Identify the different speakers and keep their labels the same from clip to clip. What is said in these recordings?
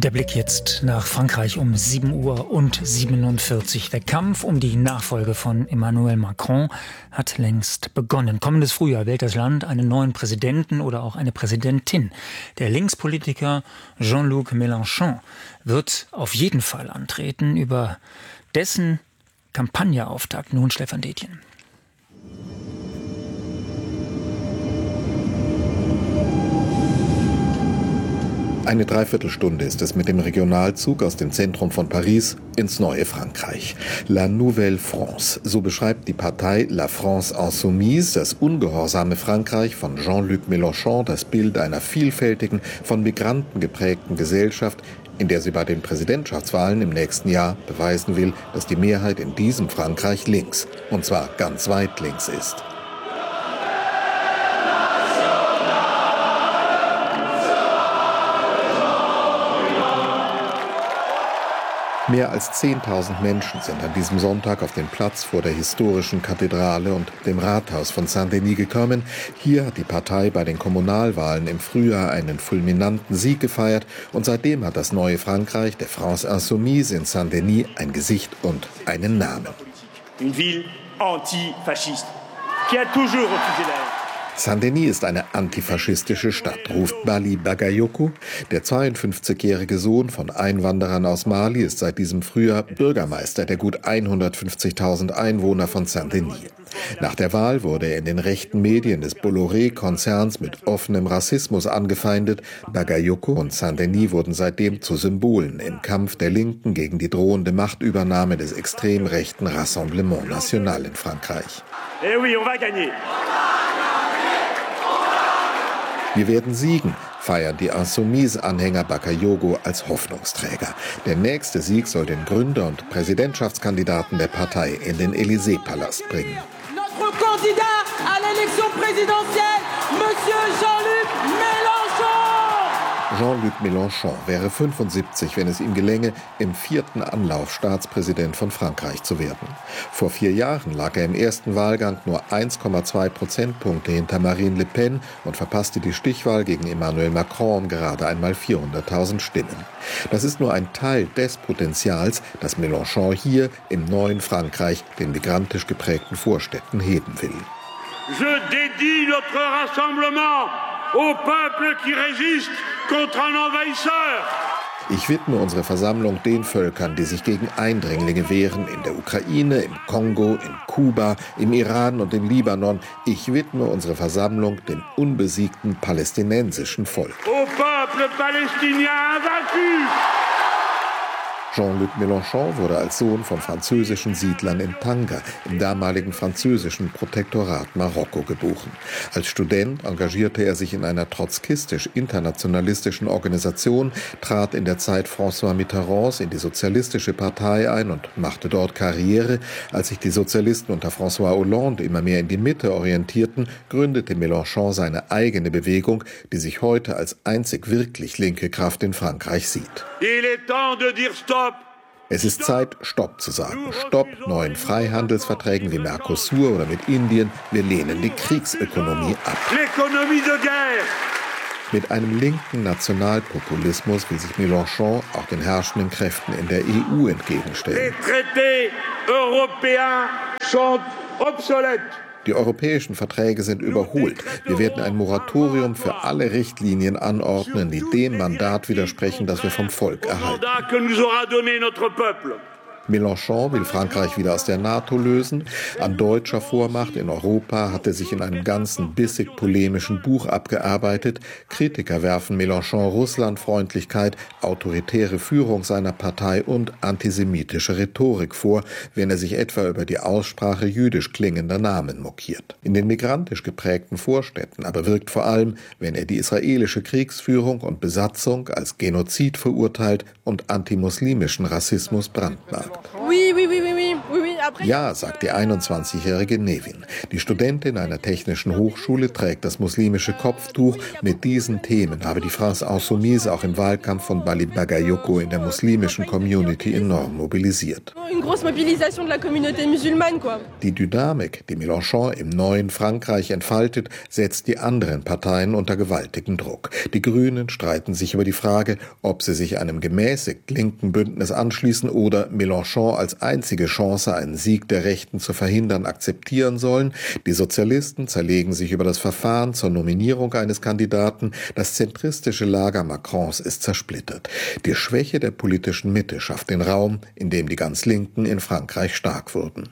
Speaker 1: Der Blick jetzt nach Frankreich um 7:47 Uhr. Der Kampf um die Nachfolge von Emmanuel Macron hat längst begonnen. Kommendes Frühjahr wählt das Land einen neuen Präsidenten oder auch eine Präsidentin. Der Linkspolitiker Jean-Luc Mélenchon wird auf jeden Fall antreten. Über dessen Kampagneauftakt nun Stefan Detjen.
Speaker 2: Eine Dreiviertelstunde ist es mit dem Regionalzug aus dem Zentrum von Paris ins neue Frankreich. La Nouvelle France, so beschreibt die Partei La France Insoumise, das ungehorsame Frankreich von Jean-Luc Mélenchon, das Bild einer vielfältigen, von Migranten geprägten Gesellschaft, in der sie bei den Präsidentschaftswahlen im nächsten Jahr beweisen will, dass die Mehrheit in diesem Frankreich links, und zwar ganz weit links ist. Mehr als 10.000 Menschen sind an diesem Sonntag auf den Platz vor der historischen Kathedrale und dem Rathaus von Saint-Denis gekommen. Hier hat die Partei bei den Kommunalwahlen im Frühjahr einen fulminanten Sieg gefeiert und seitdem hat das neue Frankreich der France Insoumise in Saint-Denis ein Gesicht und einen Namen.
Speaker 3: Une ville antifasciste, qui a toujours refusé la haine.
Speaker 2: Saint-Denis ist eine antifaschistische Stadt, ruft Bali Bagayoko. Der 52-jährige Sohn von Einwanderern aus Mali ist seit diesem Frühjahr Bürgermeister der gut 150.000 Einwohner von Saint-Denis. Nach der Wahl wurde er in den rechten Medien des Bolloré-Konzerns mit offenem Rassismus angefeindet. Bagayoko und Saint-Denis wurden seitdem zu Symbolen im Kampf der Linken gegen die drohende Machtübernahme des extrem rechten Rassemblement National in Frankreich.
Speaker 3: Eh oui, on va gagner.
Speaker 2: Wir werden siegen, feiern die Insoumise-Anhänger Bakayoko als Hoffnungsträger. Der nächste Sieg soll den Gründer und Präsidentschaftskandidaten der Partei in den Élysée-Palast bringen.
Speaker 4: Notre candidat à l'élection présidentielle, Monsieur Jean-Luc Mélenchon!
Speaker 2: Jean-Luc Mélenchon wäre 75, wenn es ihm gelänge, im 4. Anlauf Staatspräsident von Frankreich zu werden. Vor 4 Jahren lag er im ersten Wahlgang nur 1,2 Prozentpunkte hinter Marine Le Pen und verpasste die Stichwahl gegen Emmanuel Macron um gerade einmal 400.000 Stimmen. Das ist nur ein Teil des Potenzials, das Mélenchon hier im neuen Frankreich den migrantisch geprägten Vorstädten heben will.
Speaker 5: Je dédie notre rassemblement au peuple qui résiste contre un envahisseur.
Speaker 2: Ich widme unsere Versammlung den Völkern, die sich gegen Eindringlinge wehren, in der Ukraine, im Kongo, in Kuba, im Iran und im Libanon. Ich widme unsere Versammlung dem unbesiegten palästinensischen Volk.
Speaker 5: Au peuple palestinien invaincu.
Speaker 2: Jean-Luc Mélenchon wurde als Sohn von französischen Siedlern in Tanger, im damaligen französischen Protektorat Marokko, geboren. Als Student engagierte er sich in einer trotzkistisch-internationalistischen Organisation, trat in der Zeit François Mitterrands in die Sozialistische Partei ein und machte dort Karriere. Als sich die Sozialisten unter François Hollande immer mehr in die Mitte orientierten, gründete Mélenchon seine eigene Bewegung, die sich heute als einzig wirklich linke Kraft in Frankreich sieht.
Speaker 5: Il est temps de dire stop.
Speaker 2: Es ist Zeit, Stopp zu sagen. Stopp neuen Freihandelsverträgen wie Mercosur oder mit Indien. Wir lehnen die Kriegsökonomie ab.
Speaker 5: L'économie de guerre.
Speaker 2: Mit einem linken Nationalpopulismus will sich Mélenchon auch den herrschenden Kräften in der EU entgegenstellen.
Speaker 5: Les traités européens sont obsolètes.
Speaker 2: Die europäischen Verträge sind überholt. Wir werden ein Moratorium für alle Richtlinien anordnen, die dem Mandat widersprechen, das wir vom Volk erhalten. Mélenchon will Frankreich wieder aus der NATO lösen. An deutscher Vormacht in Europa hat er sich in einem ganzen bissig polemischen Buch abgearbeitet. Kritiker werfen Mélenchon Russlandfreundlichkeit, autoritäre Führung seiner Partei und antisemitische Rhetorik vor, wenn er sich etwa über die Aussprache jüdisch klingender Namen mokiert. In den migrantisch geprägten Vorstädten aber wirkt vor allem, wenn er die israelische Kriegsführung und Besatzung als Genozid verurteilt und antimuslimischen Rassismus brandmarkt.
Speaker 4: Oui, oui, oui, oui, oui, oui,
Speaker 2: Ja, sagt die 21-jährige Nevin. Die Studentin einer technischen Hochschule trägt das muslimische Kopftuch. Mit diesen Themen habe die France Insoumise auch im Wahlkampf von Bali Bagayoko in der muslimischen Community enorm mobilisiert. Die Dynamik, die Mélenchon im neuen Frankreich entfaltet, setzt die anderen Parteien unter gewaltigen Druck. Die Grünen streiten sich über die Frage, ob sie sich einem gemäßigt linken Bündnis anschließen oder Mélenchon als einzige Chance, einen Sieg der Rechten zu verhindern, akzeptieren sollen. Die Sozialisten zerlegen sich über das Verfahren zur Nominierung eines Kandidaten. Das zentristische Lager Macrons ist zersplittert. Die Schwäche der politischen Mitte schafft den Raum, in dem die ganz Linken in Frankreich stark wurden.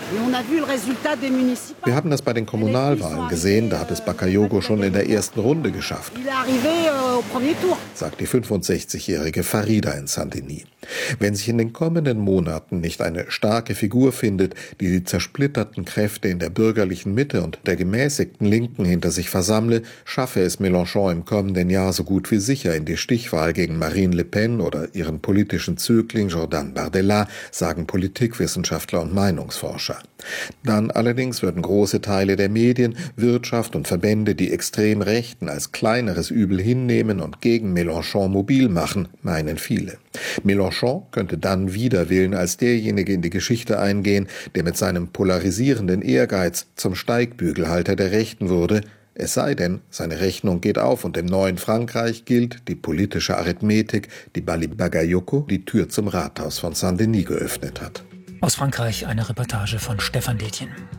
Speaker 2: Wir haben das bei den Kommunalwahlen gesehen, da hat es Bakayoko schon in der ersten Runde geschafft, sagt die 65-jährige Farida in Saint-Denis. Wenn sich in den kommenden Monaten nicht eine starke Figur findet, die die zersplitterten Kräfte in der bürgerlichen Mitte und der gemäßigten Linken hinter sich versammle, schaffe es Mélenchon im kommenden Jahr so gut wie sicher in die Stichwahl gegen Marine Le Pen oder ihren politischen Zögling Jordan Bardella, sagen Politikwissenschaftler und Meinungsforscher. Dann allerdings würden große Teile der Medien, Wirtschaft und Verbände die Extremrechten als kleineres Übel hinnehmen und gegen Mélenchon mobil machen, meinen viele. Mélenchon könnte dann wider Willen als derjenige in die Geschichte eingehen, der mit seinem polarisierenden Ehrgeiz zum Steigbügelhalter der Rechten wurde, es sei denn, seine Rechnung geht auf und im neuen Frankreich gilt die politische Arithmetik, die Bali Bagayoko die Tür zum Rathaus von Saint-Denis geöffnet hat.
Speaker 1: Aus Frankreich eine Reportage von Stefan Detjen.